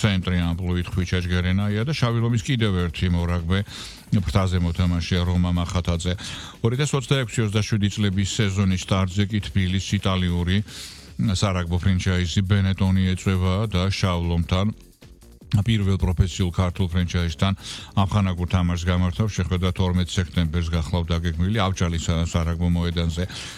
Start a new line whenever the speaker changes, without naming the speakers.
ცენტრი ამპლუით ხვიჩაჯგერენაია და შავი ლომის კიდევ ერთი მორაგბე ფრთაზე მოთამაშეა რომა მახათაძე. 2026-27 წლების სეზონის სტარტზე კი თბილისის იტალიური სარაგბო ფრენჩაიზი ბენეტონი ეწევა და შავ ლომთან პირველ პროფესიულ ქართულ ფრენჩაიზთან ამხანაგურ თამაშს გამართავს შეხვედრა 12 სექტემბერს გახლავთ დაგეგმილი ავჭალის სარაგბო მოედანზე.